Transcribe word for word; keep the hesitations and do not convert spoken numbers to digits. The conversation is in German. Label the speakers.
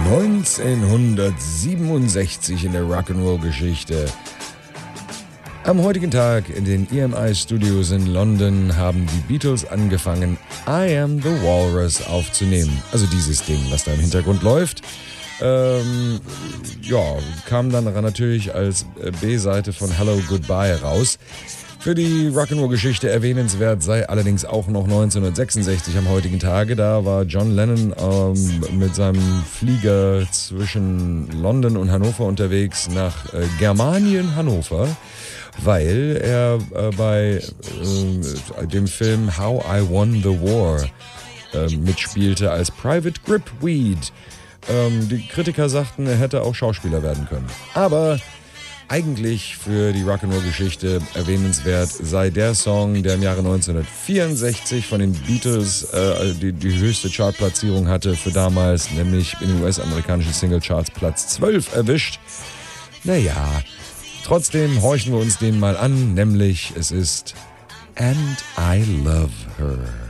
Speaker 1: neunzehnhundertsiebenundsechzig in der Rock'n'Roll-Geschichte. Am heutigen Tag in den E M I Studios in London haben die Beatles angefangen, I Am the Walrus aufzunehmen. Also dieses Ding, was da im Hintergrund läuft. Ähm, ja, kam dann natürlich als B-Seite von Hello Goodbye raus. Für die Rock'n'Roll-Geschichte erwähnenswert sei allerdings auch noch neunzehnhundertsechsundsechzig am heutigen Tage. Da war John Lennon ähm, mit seinem Flieger zwischen London und Hannover unterwegs nach äh, Germanien, Hannover, weil er äh, bei äh, dem Film How I Won the War äh, mitspielte als Private Gripweed. Ähm, die Kritiker sagten, er hätte auch Schauspieler werden können. Aber eigentlich für die Rock'n'Roll-Geschichte erwähnenswert sei der Song, der im Jahre neunzehnhundertvierundsechzig von den Beatles äh, die, die höchste Chartplatzierung hatte für damals, nämlich in den U S-amerikanischen Singlecharts Platz zwölf erwischt. Naja, trotzdem horchen wir uns den mal an, nämlich es ist And I Love Her.